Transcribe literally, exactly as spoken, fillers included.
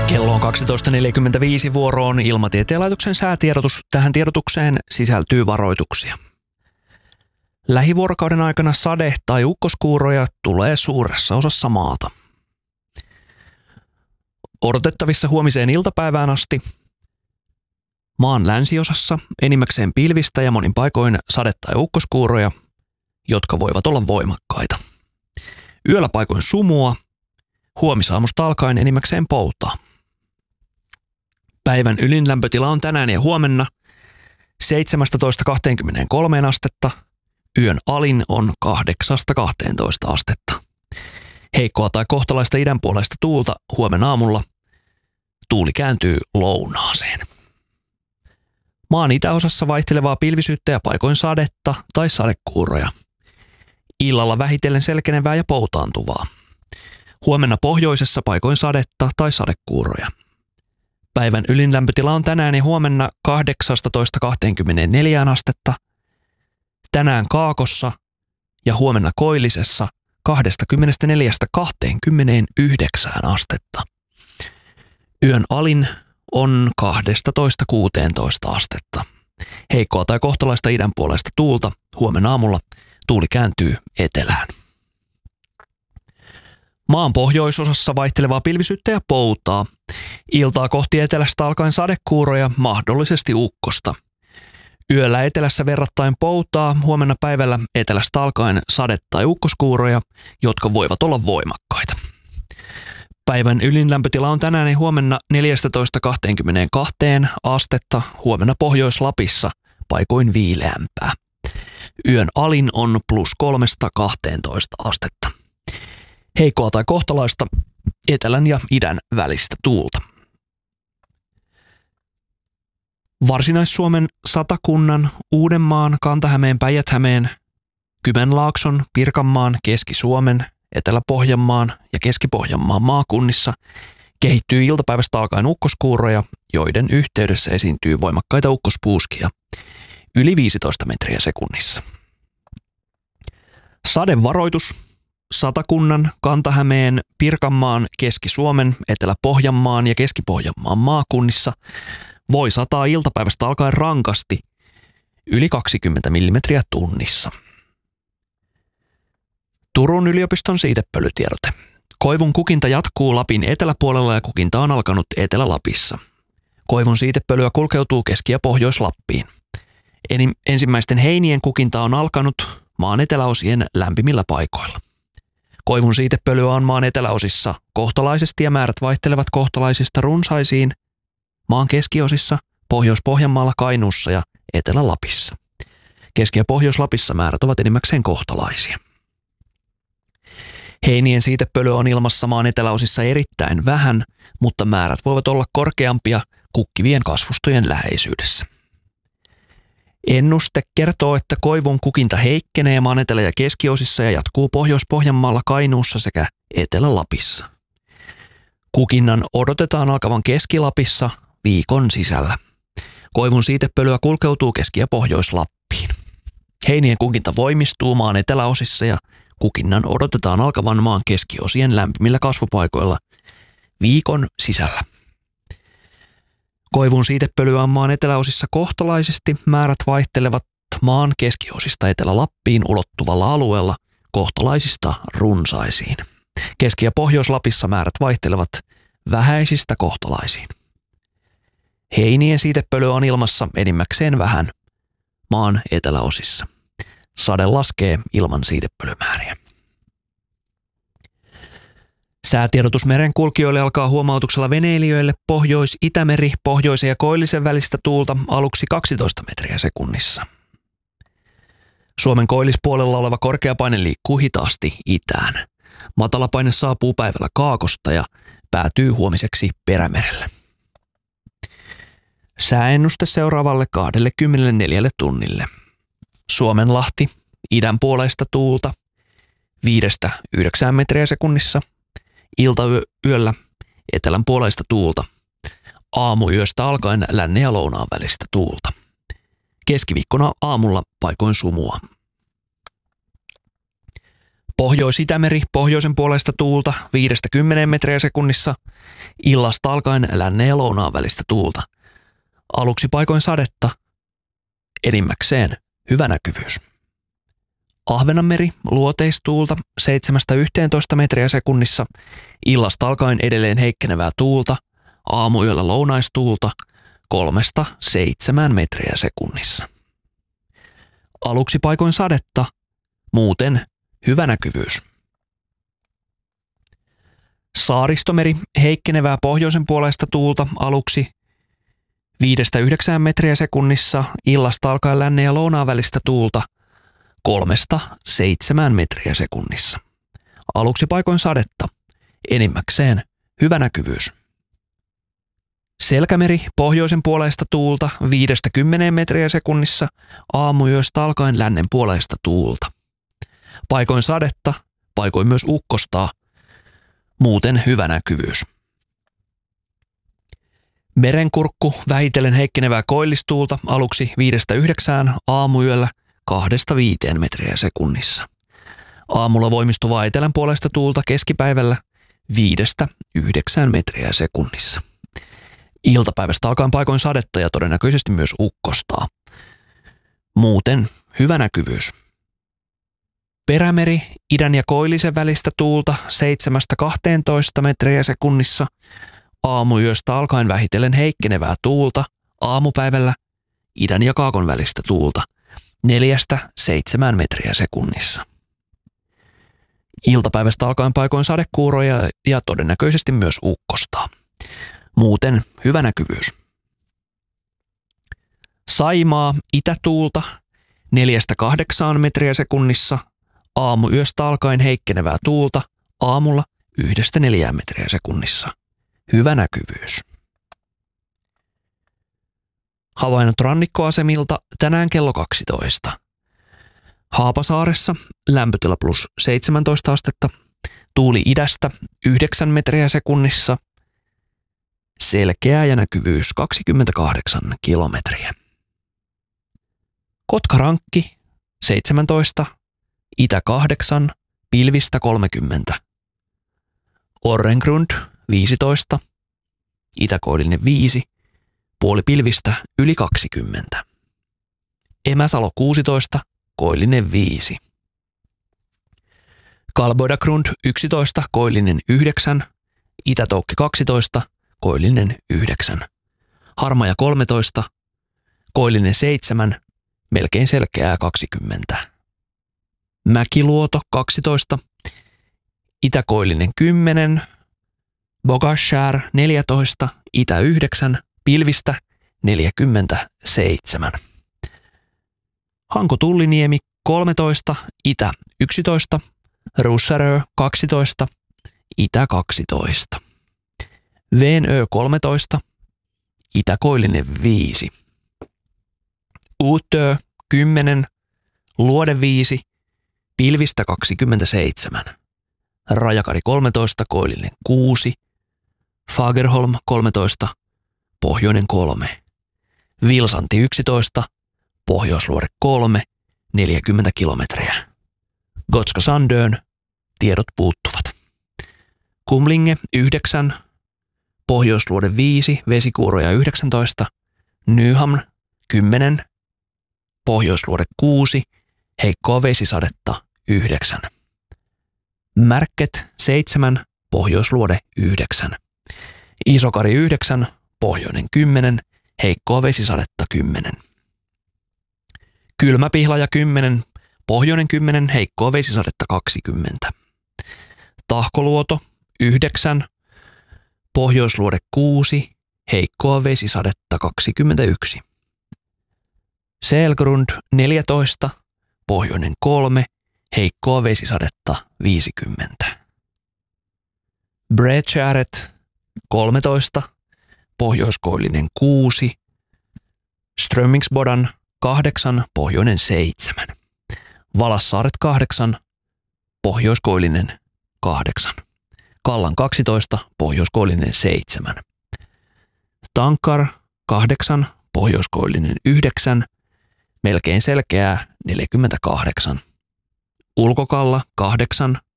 Kello on kaksitoista neljäkymmentäviisi, vuoroon Ilmatieteen laitoksen säätiedotus. Tähän tiedotukseen sisältyy varoituksia. Lähivuorokauden aikana sade- tai ukkoskuuroja tulee suuressa osassa maata. Odotettavissa huomiseen iltapäivään asti maan länsiosassa enimmäkseen pilvistä ja monin paikoin sade- tai ukkoskuuroja, jotka voivat olla voimakkaita. Yöllä paikoin sumua, huomisaamusta alkaen enimmäkseen poutaa. Päivän ylin lämpötila on tänään ja huomenna seitsemästätoista kahteenkymmeneenkolmeen astetta, yön alin on kahdeksasta kahteentoista astetta. Heikkoa tai kohtalaista idänpuoleista tuulta huomenna aamulla. Tuuli kääntyy lounaaseen. Maan itäosassa vaihtelevaa pilvisyyttä ja paikoin sadetta tai sadekuuroja. Illalla vähitellen selkenevää ja poutaantuvaa. Huomenna pohjoisessa paikoin sadetta tai sadekuuroja. Päivän ylin lämpötila on tänään ja huomenna kahdeksastatoista kahteenkymmeneenneljään astetta. Tänään Kaakossa ja huomenna Koillisessa kaksikymmentäneljä kahteenkymmeneenyhdeksään astetta. Yön alin on kaksitoista kuusitoista astetta. Heikkoa tai kohtalaista idänpuoleista tuulta. Huomenna aamulla tuuli kääntyy etelään. Maan pohjoisosassa vaihtelevaa pilvisyyttä ja poutaa. Iltaa kohti etelästä alkaen sadekuuroja, mahdollisesti ukkosta. Yöllä etelässä verrattain poutaa, huomenna päivällä etelästä alkaen sade- tai ukkoskuuroja, jotka voivat olla voimakkaita. Päivän ylin lämpötila on tänään ja huomenna neljästätoista kahteenkymmeneenkahteen astetta, huomenna Pohjois-Lapissa paikoin viileämpää. Yön alin on plus kolmesta kahteentoista astetta. Heikkoa tai kohtalaista etelän ja idän välistä tuulta. Varsinais-Suomen, Satakunnan, Uudenmaan, Kanta-Hämeen, Päijät-Hämeen, Kymenlaakson, Pirkanmaan, Keski-Suomen, Etelä-Pohjanmaan ja Keski-Pohjanmaan maakunnissa kehittyy iltapäivästä alkaen ukkoskuuroja, joiden yhteydessä esiintyy voimakkaita ukkospuuskia yli viisitoista metriä sekunnissa. Sadevaroitus Satakunnan, Kanta-Hämeen, Pirkanmaan, Keski-Suomen, Etelä-Pohjanmaan ja Keski-Pohjanmaan maakunnissa voi sataa iltapäivästä alkaen rankasti yli kaksikymmentä millimetriä tunnissa. Turun yliopiston siitepölytiedote. Koivun kukinta jatkuu Lapin eteläpuolella ja kukinta on alkanut Etelä-Lapissa. Koivun siitepölyä kulkeutuu Keski- ja Pohjois-Lappiin. Ensimmäisten heinien kukinta on alkanut maan eteläosien lämpimillä paikoilla. Koivun siitepölyä on maan eteläosissa kohtalaisesti ja määrät vaihtelevat kohtalaisista runsaisiin maan keskiosissa, Pohjois-Pohjanmaalla, Kainuussa ja Etelä-Lapissa. Keski- ja Pohjois-Lapissa määrät ovat enimmäkseen kohtalaisia. Heinien siitepölyä on ilmassa maan eteläosissa erittäin vähän, mutta määrät voivat olla korkeampia kukkivien kasvustojen läheisyydessä. Ennuste kertoo, että koivun kukinta heikkenee maan etelä- ja keskiosissa ja jatkuu Pohjois-Pohjanmaalla, Kainuussa sekä Etelä-Lapissa. Kukinnan odotetaan alkavan Keski-Lapissa viikon sisällä. Koivun siitepölyä kulkeutuu Keski- ja Pohjois-Lappiin. Heinien kukinta voimistuu maan eteläosissa ja kukinnan odotetaan alkavan maan keskiosien lämpimillä kasvupaikoilla viikon sisällä. Koivun siitepölyä on maan eteläosissa kohtalaisesti, määrät vaihtelevat maan keskiosista Etelä-Lappiin ulottuvalla alueella kohtalaisista runsaisiin. Keski- ja Pohjois-Lapissa määrät vaihtelevat vähäisistä kohtalaisiin. Heinien siitepölyä on ilmassa enimmäkseen vähän maan eteläosissa. Sade laskee ilman siitepölymääriä. Säätiedotus merenkulkijoille alkaa huomautuksella veneilijöille Pohjois-Itämeri, Pohjoisen ja Koillisen välistä tuulta aluksi kaksitoista metriä sekunnissa. Suomen koillispuolella oleva korkeapaine liikkuu hitaasti itään. Matalapaine saapuu päivällä Kaakosta ja päätyy huomiseksi Perämerelle. Sääennuste seuraavalle kaksikymmentäneljä tunnille. Suomenlahti, idänpuoleista tuulta viidestä yhdeksään metriä sekunnissa. Iltayöllä etelänpuoleista tuulta. Aamuyöstä alkaen lännen ja lounaan välistä tuulta. Keskiviikkona aamulla paikoin sumua. Pohjois-Itämeri pohjoisen puolesta tuulta viidestä kymmeneen metriä sekunnissa, illasta alkaen lännen ja lounaan välistä tuulta. Aluksi paikoin sadetta, enimmäkseen hyvä näkyvyys. Ahvenanmeri luoteistuulta seitsemästä yhteentoista metriä sekunnissa, illasta alkaen edelleen heikkenevää tuulta, aamuyöllä lounaistuulta kolmesta seitsemään metriä sekunnissa. Aluksi paikoin sadetta, muuten hyvä näkyvyys. Saaristomeri heikkenevää pohjoisen puolesta tuulta aluksi viidestä yhdeksään metriä sekunnissa, illasta alkaen lännen ja lounaan välistä tuulta kolmesta seitsemään metriä sekunnissa. Aluksi paikoin sadetta, enimmäkseen hyvä näkyvyys. Selkämeri pohjoisen puolesta tuulta viidestä kymmeneen metriä sekunnissa, aamuyöstä alkaen lännen puolesta tuulta. Paikoin sadetta, paikoin myös ukkostaa, muuten hyvä näkyvyys. Merenkurkku vähitellen heikkenevää koillistuulta aluksi viidestä yhdeksään, aamuyöllä kahdesta viiteen metriä sekunnissa. Aamulla voimistuvaa etelän puolesta tuulta keskipäivällä viidestä yhdeksään metriä sekunnissa. Iltapäivästä alkaen paikoin sadetta ja todennäköisesti myös ukkostaa. Muuten hyvä näkyvyys. Perämeri idän ja koillisen välistä tuulta seitsemästä kahteentoista metriä sekunnissa. Aamuyöstä alkaen vähitellen heikkenevää tuulta. Aamupäivällä idän ja kaakon välistä tuulta neljästä seitsemään metriä sekunnissa. Iltapäivästä alkaen paikoin sadekuuroja ja todennäköisesti myös ukkostaa. Muuten hyvä näkyvyys. Saimaa itätuulta neljästä kahdeksaan metriä sekunnissa. Aamuyöstä alkaen heikkenevää tuulta. Aamulla yhdestä neljään metriä sekunnissa. Hyvä näkyvyys. Havainnot rannikkoasemilta tänään kello kaksitoista. Haapasaaressa lämpötila plus seitsemäntoista astetta. Tuuli idästä yhdeksän metriä sekunnissa. Selkeä ja näkyvyys kaksikymmentäkahdeksan kilometriä. Kotkarankki seitsemäntoista, itä kahdeksan, pilvistä kolmekymmentä. Orrengrund viisitoista, itäkoillinen viisi, puoli pilvistä yli kaksikymmentä. Emäsalo kuusitoista, koillinen viisi. Kalboidagrund yksitoista, koillinen yhdeksän, Itätoukki kaksitoista, koillinen yhdeksän. Harmaja kolmetoista, koillinen seitsemän, melkein selkeää kaksikymmentä. Mäkiluoto kaksitoista, itäkoillinen kymmenen, Bogashär neljätoista, itä yhdeksän, pilvistä neljäkymmentäseitsemän. Hanko Tulliniemi kolmetoista, itä yksitoista, Russarö kaksitoista, itä kaksitoista. Veenö kolmetoista, itäkoillinen viisi. Uutö kymmenen, Luode viisi, pilvistä kaksikymmentäseitsemän. Rajakari kolmetoista, koillinen kuusi. Fagerholm kolmetoista, pohjoinen kolme. Vilsanti yksitoista, Pohjoisluode kolme, neljäkymmentä kilometriä. Gotska Sandön, tiedot puuttuvat. Kumlinge yhdeksän, Pohjoisluode viisi, vesikuuroja yhdeksäntoista, Nyhamn kymmenen, Pohjoisluode kuusi, heikkoa vesisadetta yhdeksän. Märket seitsemän, Pohjoisluode yhdeksän. Isokari yhdeksän, pohjoinen kymmenen, heikkoa vesisadetta kymmenen. Kylmäpihlaja kymmenen, pohjoinen kymmenen, heikkoa vesisadetta kaksikymmentä. Tahkoluoto yhdeksän, Pohjoisluode kuusi, heikkoa vesisadetta kaksikymmentäyksi. Selgrund neljätoista, pohjoinen kolme, heikkoa vesisadetta viisikymmentä. Bredskäret kolmetoista, pohjoiskoillinen kuusi, Strömmingsbodan kahdeksan, pohjoinen seitsemän. Valassaaret kahdeksan, pohjoiskoillinen kahdeksan. Kallan kaksitoista, pohjoiskoillinen seitsemän. Tankar kahdeksan, pohjoiskoillinen yhdeksän, melkein selkeää neljäkymmentäkahdeksan. Ulkokalla kahdeksan